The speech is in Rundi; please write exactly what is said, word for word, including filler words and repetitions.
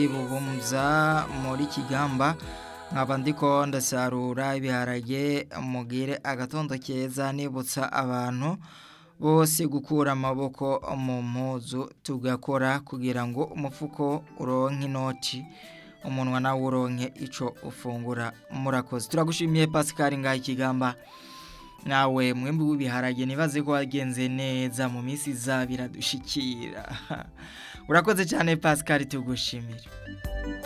Buhumza muri Kigamba nkaba ndiko ndasarura ibiharage mugire agatondo keza nibutsa abantu bose gukura amaboko mu mpuzu tugakora kugira ngo umufuko uronke inoti umunwa nawe uronke ico ufungura murakoze turagushimiye Pascal ngaho Kigamba nawe mwembi w'ibiharage nibaze ko wagenze neza mu minsi izabira dushikira urakoze cyane Pascal tugushimira